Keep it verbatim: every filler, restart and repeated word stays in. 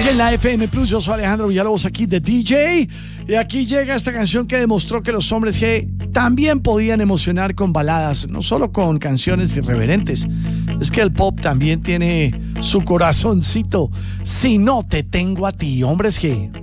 Estás en la F M Plus, yo soy Alejandro Villalobos aquí de D J. Y aquí llega esta canción que demostró que los hombres G también podían emocionar con baladas, no solo con canciones irreverentes. Es que el pop también tiene su corazoncito. Si no te tengo a ti, hombres G.